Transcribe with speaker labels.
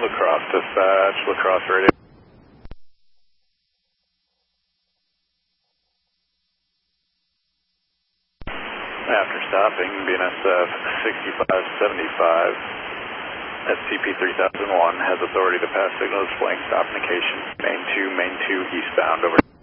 Speaker 1: La Crosse dispatch, La Crosse radio. After stopping, BNSF 6575, SCP 3001 has authority to pass signal displaying stop indication, main 2 eastbound over.